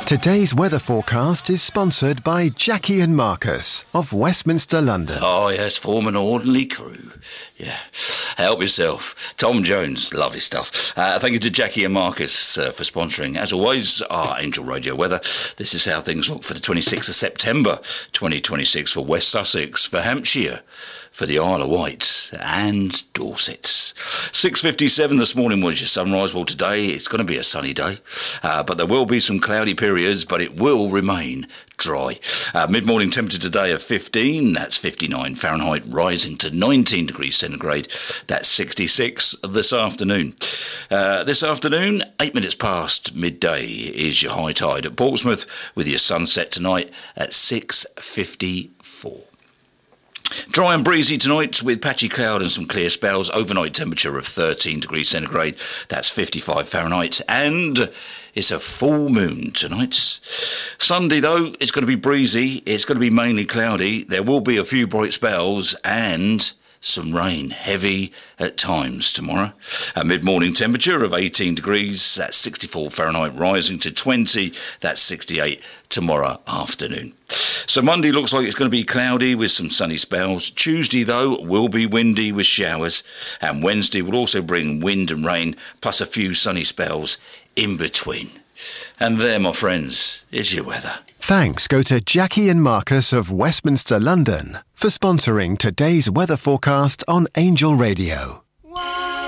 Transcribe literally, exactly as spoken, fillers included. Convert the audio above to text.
Today's weather forecast is sponsored by Jackie and Marcus of Westminster, London. Oh, yes, form an orderly crew. Yeah. Help yourself. Tom Jones, lovely stuff. Uh, thank you to Jackie and Marcus uh, for sponsoring, as always, our Angel Radio weather. This is how things look for the twenty-sixth of September, twenty twenty-six for West Sussex, for Hampshire, for the Isle of Wight and Dorset. six fifty-seven this morning was your sunrise. Well, today it's going to be a sunny day, uh, but there will be some cloudy periods, but it will remain dry. Uh, mid-morning temperature today of fifteen, that's fifty-nine Fahrenheit, rising to nineteen degrees centigrade, that's sixty-six this afternoon. Uh, this afternoon, eight minutes past midday is your high tide at Portsmouth, with your sunset tonight at six fifty-four. Dry and breezy tonight with patchy cloud and some clear spells. Overnight temperature of thirteen degrees centigrade. That's fifty-five Fahrenheit. And it's a full moon tonight. Sunday, though, it's going to be breezy. It's going to be mainly cloudy. There will be a few bright spells and some rain, heavy at times tomorrow. A mid-morning temperature of eighteen degrees, that's sixty-four Fahrenheit, rising to twenty, that's sixty-eight tomorrow afternoon. So Monday looks like it's going to be cloudy with some sunny spells. Tuesday, though, will be windy with showers. And Wednesday will also bring wind and rain, plus a few sunny spells in between. And there, my friends, is your weather. Thanks go to Jackie and Marcus of Westminster, London for sponsoring today's weather forecast on Angel Radio.